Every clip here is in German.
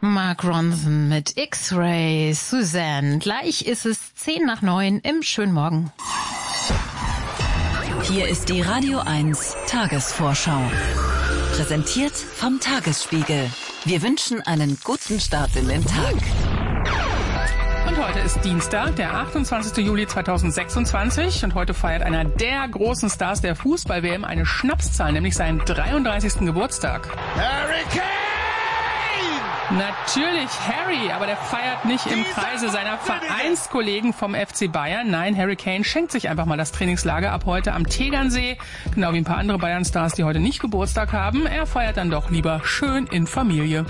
Mark Ronson mit X-Ray, Suzanne. Gleich ist es 8:50 im schönen Morgen. Hier ist die Radio 1 Tagesvorschau. Präsentiert vom Tagesspiegel. Wir wünschen einen guten Start in den Tag. Und heute ist Dienstag, der 28. Juli 2026 und heute feiert einer der großen Stars der Fußball-WM eine Schnapszahl, nämlich seinen 33. Geburtstag. Harry Kane! Natürlich Harry, aber der feiert nicht im Kreise seiner Vereinskollegen vom FC Bayern. Nein, Harry Kane schenkt sich einfach mal das Trainingslager ab heute am Tegernsee. Genau wie ein paar andere Bayern-Stars, die heute nicht Geburtstag haben. Er feiert dann doch lieber schön in Familie.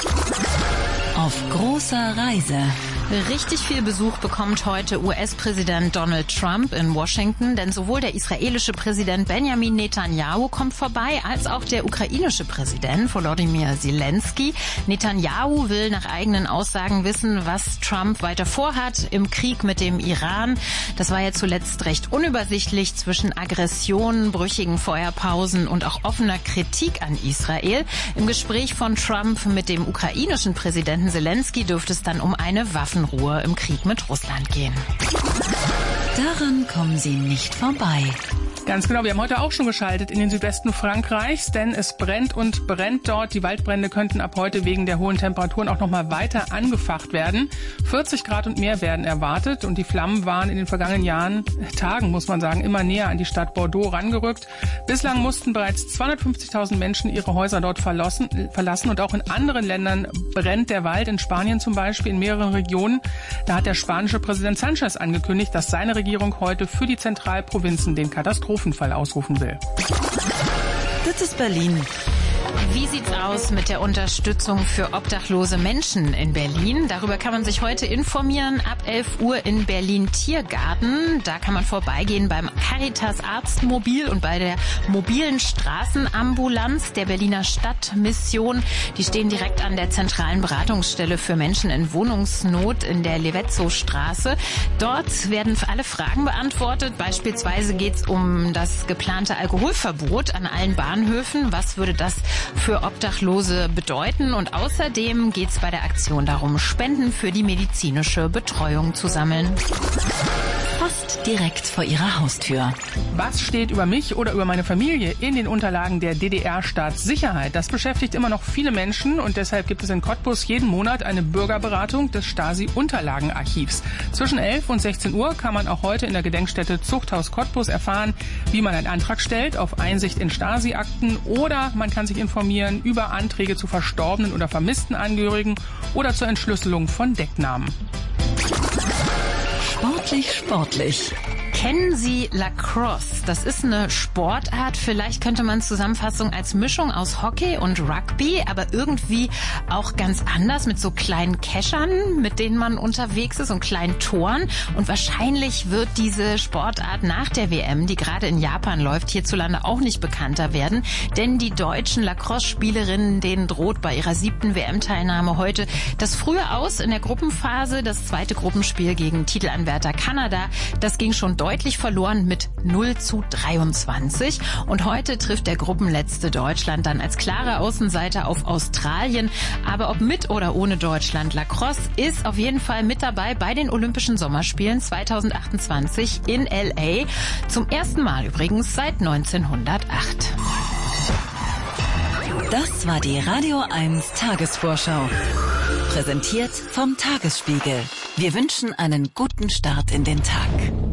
Auf großer Reise. Richtig viel Besuch bekommt heute US-Präsident Donald Trump in Washington, denn sowohl der israelische Präsident Benjamin Netanyahu kommt vorbei, als auch der ukrainische Präsident Volodymyr Zelensky. Netanyahu will nach eigenen Aussagen wissen, was Trump weiter vorhat im Krieg mit dem Iran. Das war ja zuletzt recht unübersichtlich zwischen Aggressionen, brüchigen Feuerpausen und auch offener Kritik an Israel. Im Gespräch von Trump mit dem ukrainischen Präsidenten Zelensky dürfte es dann um eine Waffenruhe im Krieg mit Russland gehen. Daran kommen Sie nicht vorbei. Ganz genau, wir haben heute auch schon geschaltet in den Südwesten Frankreichs, denn es brennt und brennt dort. Die Waldbrände könnten ab heute wegen der hohen Temperaturen auch noch mal weiter angefacht werden. 40 Grad und mehr werden erwartet und die Flammen waren in den vergangenen Tagen, muss man sagen, immer näher an die Stadt Bordeaux rangerückt. Bislang mussten bereits 250.000 Menschen ihre Häuser dort verlassen und auch in anderen Ländern brennt der Wald, in Spanien zum Beispiel, in mehreren Regionen. Da hat der spanische Präsident Sánchez angekündigt, dass seine Regierung heute für die Zentralprovinzen den Katastrophenfall ausrufen will. Das ist Berlin. Wie sieht's aus mit der Unterstützung für obdachlose Menschen in Berlin? Darüber kann man sich heute informieren. Ab 11 Uhr in Berlin Tiergarten. Da kann man vorbeigehen beim Caritas Arztmobil und bei der mobilen Straßenambulanz der Berliner Stadtmission. Die stehen direkt an der zentralen Beratungsstelle für Menschen in Wohnungsnot in der Levetzow-Straße. Dort werden alle Fragen beantwortet. Beispielsweise geht's um das geplante Alkoholverbot an allen Bahnhöfen. Was würde das für Obdachlose bedeuten? Und außerdem geht es bei der Aktion darum, Spenden für die medizinische Betreuung zu sammeln. Fast direkt vor Ihrer Haustür. Was steht über mich oder über meine Familie in den Unterlagen der DDR-Staatssicherheit? Das beschäftigt immer noch viele Menschen und deshalb gibt es in Cottbus jeden Monat eine Bürgerberatung des Stasi-Unterlagenarchivs. Zwischen 11 und 16 Uhr kann man auch heute in der Gedenkstätte Zuchthaus Cottbus erfahren, wie man einen Antrag stellt auf Einsicht in Stasi-Akten oder man kann sich informieren über Anträge zu verstorbenen oder vermissten Angehörigen oder zur Entschlüsselung von Decknamen. Sportlich. Kennen Sie Lacrosse? Das ist eine Sportart, vielleicht könnte man Zusammenfassung als Mischung aus Hockey und Rugby, aber irgendwie auch ganz anders mit so kleinen Keschern, mit denen man unterwegs ist und kleinen Toren. Und wahrscheinlich wird diese Sportart nach der WM, die gerade in Japan läuft, hierzulande auch nicht bekannter werden, denn die deutschen Lacrosse-Spielerinnen, denen droht bei ihrer 7. WM-Teilnahme heute das frühe Aus in der Gruppenphase. Das zweite Gruppenspiel gegen Titelanwärter Kanada, das ging schon deutlich verloren mit 0:23. Und heute trifft der Gruppenletzte Deutschland dann als klarer Außenseiter auf Australien. Aber ob mit oder ohne Deutschland, Lacrosse ist auf jeden Fall mit dabei bei den Olympischen Sommerspielen 2028 in L.A. Zum ersten Mal übrigens seit 1908. Das war die Radio 1 Tagesvorschau. Präsentiert vom Tagesspiegel. Wir wünschen einen guten Start in den Tag.